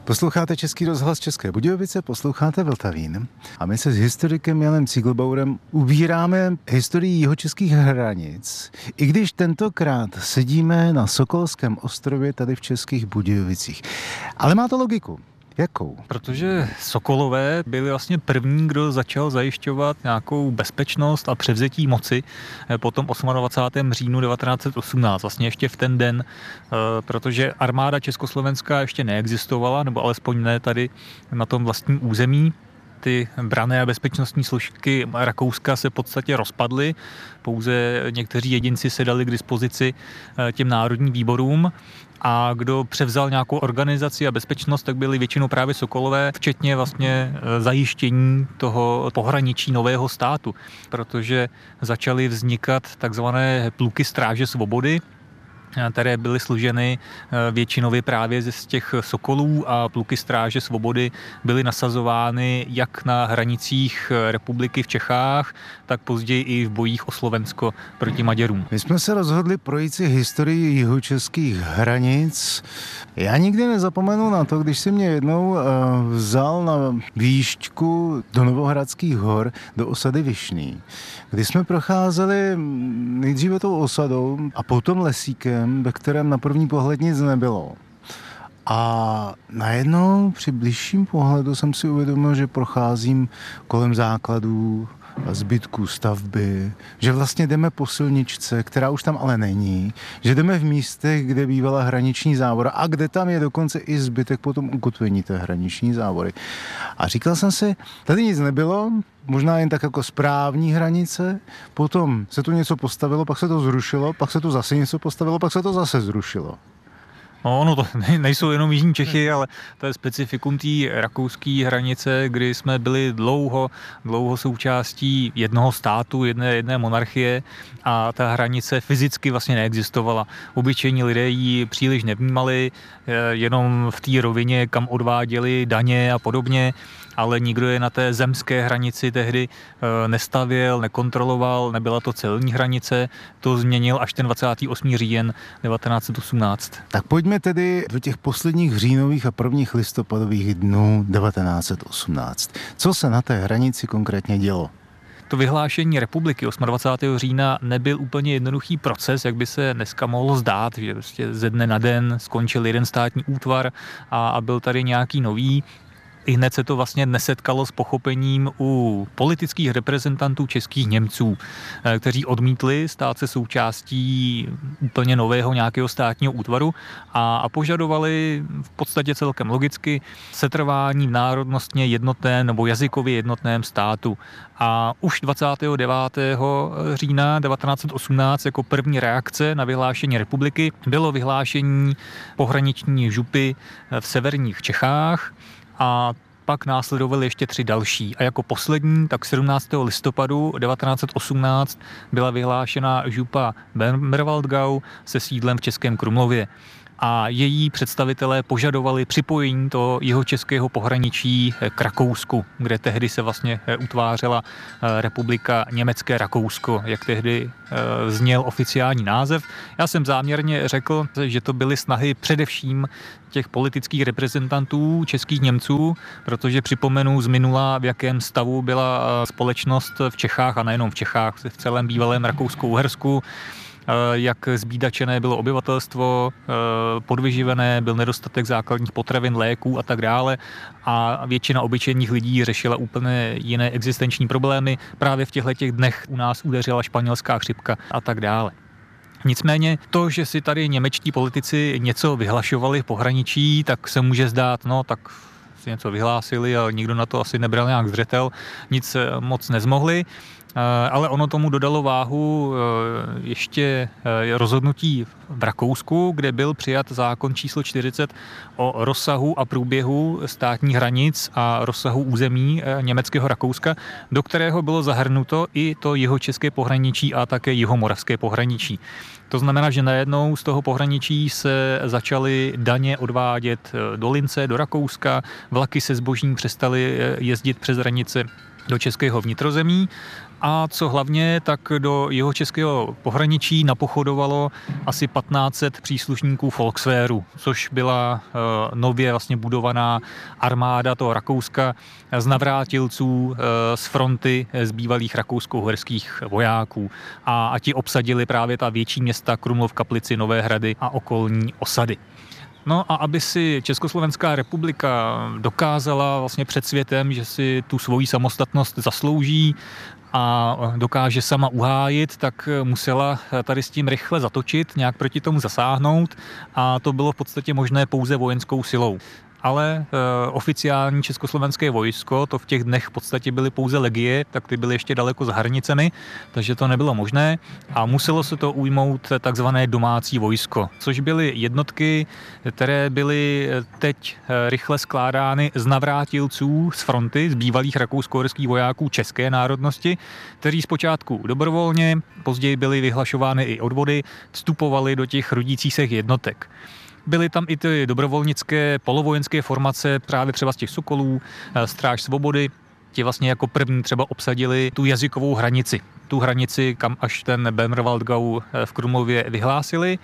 Posloucháte Český rozhlas České Budějovice, posloucháte Vltavín a my se s historikem Janem Cíglbaurem ubíráme historií jihočeských hranic, i když tentokrát sedíme na Sokolském ostrově tady v Českých Budějovicích. Ale má to logiku. Jakou? Protože Sokolové byli vlastně první, kdo začal zajišťovat nějakou bezpečnost a převzetí moci po tom 28. říjnu 1918, vlastně ještě v ten den, protože armáda československá ještě neexistovala, nebo alespoň ne tady na tom vlastním území. Ty branné a bezpečnostní složky Rakouska se v podstatě rozpadly, pouze někteří jedinci se dali k dispozici těm národním výborům a kdo převzal nějakou organizaci a bezpečnost, tak byli většinou právě Sokolové, včetně vlastně zajištění toho pohraničí nového státu, protože začaly vznikat takzvané pluky stráže svobody, které byly složeny většinově právě z těch Sokolů a pluky stráže svobody byly nasazovány jak na hranicích republiky v Čechách, tak později i v bojích o Slovensko proti Maďarům. My jsme se rozhodli projít si historii jihočeských hranic. Já nikdy nezapomenu na to, když si mě jednou vzal na výšťku do Novohradských hor, do osady Vyšný, kdy jsme procházeli nejdříve tou osadou a potom lesíkem, ve kterém na první pohled nic nebylo. A najednou při bližším pohledu jsem si uvědomil, že procházím kolem základů a zbytků stavby, že vlastně jdeme po silničce, která už tam ale není, že jdeme v místech, kde bývala hraniční závora a kde tam je dokonce i zbytek potom ukotvení té hraniční závory. A říkal jsem si, tady nic nebylo, možná jen tak jako správní hranice, potom se tu něco postavilo, pak se to zrušilo, pak se tu zase něco postavilo, pak se to zase zrušilo. No to nejsou jenom jižní Čechy, ale to je specifikum té rakouské hranice, kdy jsme byli dlouho součástí jednoho státu, jedné monarchie a ta hranice fyzicky vlastně neexistovala. Obyčejní lidé ji příliš nevnímali, jenom v té rovině, kam odváděli daně a podobně, ale nikdo je na té zemské hranici tehdy nestavěl, nekontroloval, nebyla to celní hranice, to změnil až ten 28. říjen 1918. Tak pojďme tedy do těch posledních říjnových a prvních listopadových dnů 1918. Co se na té hranici konkrétně dělo? To vyhlášení republiky 28. října nebyl úplně jednoduchý proces, jak by se dneska mohlo zdát, že prostě ze dne na den skončil jeden státní útvar a byl tady nějaký nový. I hned se to vlastně nesetkalo s pochopením u politických reprezentantů českých Němců, kteří odmítli stát se součástí úplně nového nějakého státního útvaru a požadovali v podstatě celkem logicky setrvání v národnostně jednotném nebo jazykově jednotném státu. A už 29. října 1918 jako první reakce na vyhlášení republiky bylo vyhlášení pohraniční župy v severních Čechách, a pak následovaly ještě 3 další. A jako poslední, tak 17. listopadu 1918 byla vyhlášena župa Bernwaldgau se sídlem v Českém Krumlově. A její představitelé požadovali připojení toho jihočeského pohraničí k Rakousku, kde tehdy se vlastně utvářela republika Německé Rakousko, jak tehdy zněl oficiální název. Já jsem záměrně řekl, že to byly snahy především těch politických reprezentantů českých Němců, protože připomenu z minula, v jakém stavu byla společnost v Čechách a nejenom v Čechách, v celém bývalém Rakousku-Uhersku, jak zbídačené bylo obyvatelstvo, podvyživené, byl nedostatek základních potravin, léků a tak dále a většina obyčejných lidí řešila úplně jiné existenční problémy. Právě v těchto dnech u nás udeřila španělská chřipka a tak dále. Nicméně to, že si tady němečtí politici něco vyhlašovali v pohraničí, tak se může zdát, tak si něco vyhlásili, ale nikdo na to asi nebral nějak zřetel, nic moc nezmohli. Ale ono tomu dodalo váhu ještě rozhodnutí v Rakousku, kde byl přijat zákon číslo 40 o rozsahu a průběhu státních hranic a rozsahu území německého Rakouska, do kterého bylo zahrnuto i to jihočeské pohraničí a také jihomoravské pohraničí. To znamená, že najednou z toho pohraničí se začaly daně odvádět do Lince, do Rakouska, vlaky se zbožím přestaly jezdit přes hranice do českého vnitrozemí a co hlavně, tak do jeho českého pohraničí napochodovalo asi 1500 příslušníků Volkswehru, což byla nově vlastně budovaná armáda toho Rakouska z navrátilců z fronty z bývalých rakousko-uherských vojáků. A ti obsadili právě ta větší města Krumlov, Kaplici, Nové Hrady a okolní osady. No a aby si Československá republika dokázala vlastně před světem, že si tu svoji samostatnost zaslouží a dokáže sama uhájit, tak musela tady s tím rychle zatočit, nějak proti tomu zasáhnout a to bylo v podstatě možné pouze vojenskou silou. Ale oficiální československé vojsko, to v těch dnech v podstatě byly pouze legie, tak ty byly ještě daleko za hranicemi, takže to nebylo možné a muselo se to ujmout takzvané domácí vojsko, což byly jednotky, které byly teď rychle skládány z navrátilců z fronty, z bývalých rakousko-uherských vojáků české národnosti, kteří zpočátku dobrovolně, později byly vyhlašovány i odvody, vstupovali do těch rodících se jednotek. Byly tam i ty dobrovolnické polovojenské formace, právě třeba z těch Sokolů, Stráž svobody. Ti vlastně jako první třeba obsadili tu jazykovou hranici. Tu hranici, kam až ten Böhmerwaldgau v Krumlově vyhlásili.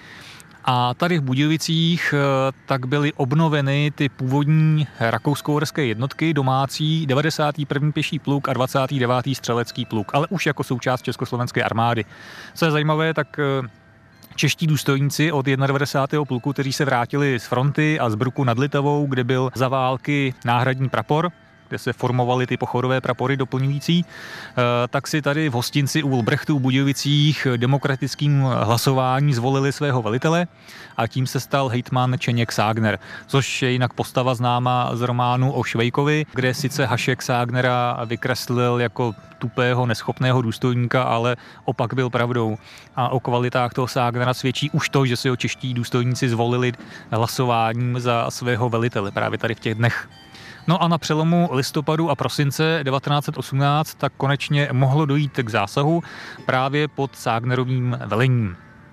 A tady v Budějovicích tak byly obnoveny ty původní rakousko-uherské jednotky domácí 91. pěší pluk a 29. střelecký pluk, ale už jako součást československé armády. Co je zajímavé, tak čeští důstojníci od 91. pluku, kteří se vrátili z fronty a z Bruku nad Litavou, kde byl za války náhradní prapor, kde se formovaly ty pochodové prapory doplňující, tak si tady v hostinci u Ulbrechtu v Budějovicích demokratickým hlasováním zvolili svého velitele a tím se stal hejtman Čeněk Ságner, což je jinak postava známá z románu o Švejkovi, kde sice Hašek Ságnera vykreslil jako tupého, neschopného důstojníka, ale opak byl pravdou. A o kvalitách toho Ságnera svědčí už to, že si ho čeští důstojníci zvolili hlasováním za svého velitele právě tady v těch dnech. No a na přelomu listopadu a prosince 1918 tak konečně mohlo dojít k zásahu právě pod Ságnerovým velením.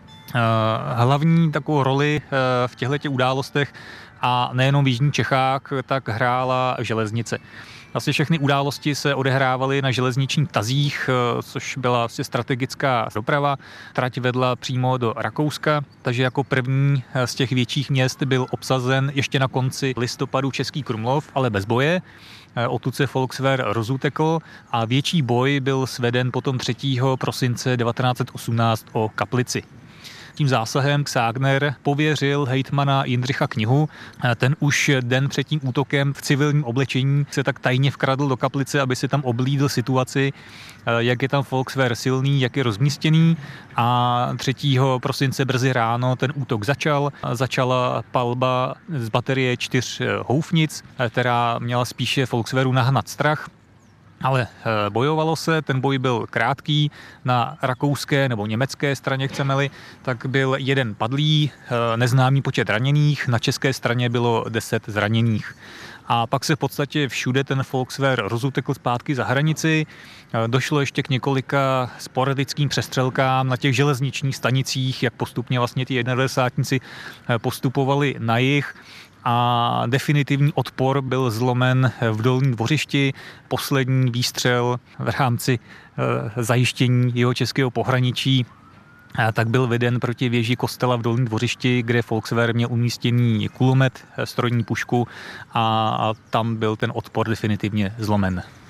Hlavní takovou roli v těchto událostech a nejenom v jižních Čechách tak hrála železnice. Vlastně všechny události se odehrávaly na železničních tazích, což byla vlastně strategická doprava. Trať vedla přímo do Rakouska, takže jako první z těch větších měst byl obsazen ještě na konci listopadu český Krumlov, ale bez boje. Odtud se Volkswehr rozutekl a větší boj byl sveden potom 3. prosince 1918 o Kaplici. Tím zásahem Ságner pověřil hejtmana Jindřicha Knihu. Ten už den před tím útokem v civilním oblečení se tak tajně vkradl do Kaplice, aby si tam oblídl situaci, jak je tam Volkswehr silný, jak je rozmístěný. A 3. prosince brzy ráno ten útok začal. Začala palba z baterie 4 houfnic, která měla spíše Volkswehru nahnat strach. Ale bojovalo se, ten boj byl krátký, na rakouské nebo německé straně, chceme-li, tak byl 1 padlý, neznámý počet raněných, na české straně bylo 10 zraněných. A pak se v podstatě všude ten Volkswehr rozutekl zpátky za hranici. Došlo ještě k několika sporadickým přestřelkám na těch železničních stanicích, jak postupně vlastně ty 91. postupovali na jih. A definitivní odpor byl zlomen v Dolním Dvořišti. Poslední výstřel v rámci zajištění jeho českého pohraničí tak byl veden proti věži kostela v Dolním Dvořišti, kde Volkswehr měl umístěný kulomet, strojní pušku a tam byl ten odpor definitivně zlomen.